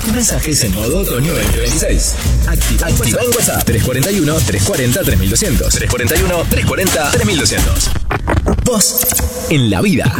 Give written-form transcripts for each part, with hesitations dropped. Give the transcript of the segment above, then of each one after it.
Mensajes en modo Otoño 2026. Activa en WhatsApp 341-340-3200. 341-340-3200. Vos en la vida.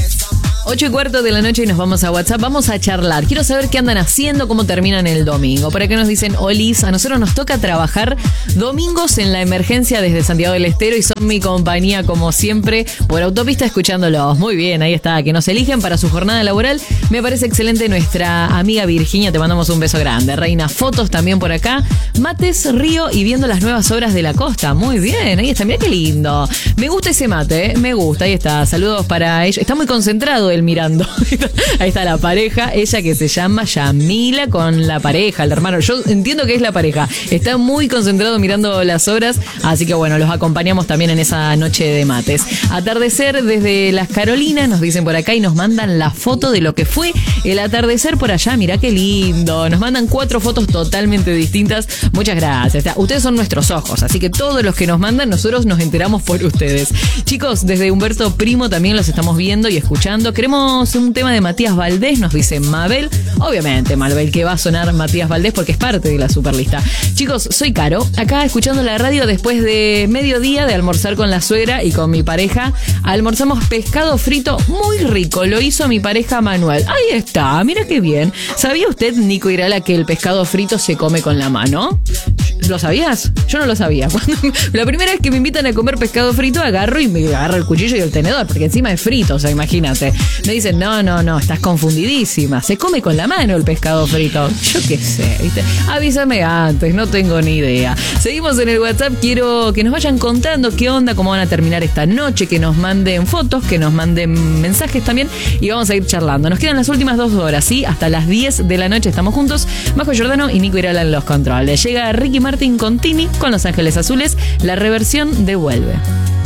8:15 de la noche y nos vamos a WhatsApp. Vamos a charlar. Quiero saber qué andan haciendo, cómo terminan el domingo. Por acá nos dicen, Olis, a nosotros nos toca trabajar domingos en la emergencia desde Santiago del Estero y son mi compañía como siempre por autopista escuchándolos. Muy bien, ahí está. Que nos eligen para su jornada laboral. Me parece excelente nuestra amiga Virginia. Te mandamos un beso grande. Reina, fotos también por acá. Mates, río y viendo las nuevas obras de la costa. Muy bien, ahí está. Mira qué lindo. Me gusta ese mate, me gusta. Ahí está. Saludos para ellos. Está muy concentrado él mirando. Ahí está la pareja, ella que se llama Yamila con la pareja, el hermano. Yo entiendo que es la pareja. Está muy concentrado mirando las obras, así que bueno, los acompañamos también en esa noche de mates. Atardecer desde las Carolinas, nos dicen por acá y nos mandan la foto de lo que fue el atardecer por allá. Mirá qué lindo. Nos mandan 4 fotos totalmente distintas. Muchas gracias. Ustedes son nuestros ojos, así que todos los que nos mandan, nosotros nos enteramos por ustedes. Chicos, desde Humberto Primo también los estamos viendo y escuchando. Queremos un tema de Matías Valdés, nos dice Mabel. Obviamente, Mabel, que va a sonar Matías Valdés porque es parte de la superlista. Chicos, soy Caro, acá escuchando la radio después de mediodía de almorzar con la suegra y con mi pareja. Almorzamos pescado frito muy rico, lo hizo mi pareja Manuel. Ahí está, mira qué bien. ¿Sabía usted, Nico Irala, que el pescado frito se come con la mano? ¿Lo sabías? Yo no lo sabía. La primera vez que me invitan a comer pescado frito, agarro el cuchillo y el tenedor, porque encima es frito, o sea, imagínate. Me dicen, no, estás confundidísima. Se come con la mano el pescado frito. Yo qué sé, ¿viste? Avísame antes, no tengo ni idea. Seguimos en el WhatsApp, quiero que nos vayan contando qué onda, cómo van a terminar esta noche, que nos manden fotos, que nos manden mensajes también y vamos a ir charlando. Nos quedan las últimas 2 horas, ¿sí? Hasta las 10 de la noche estamos juntos. Majo Giordano y Nico Irala en los controles. Llega Ricky Martin con Tini, con Los Ángeles Azules, la reversión de Vuelve.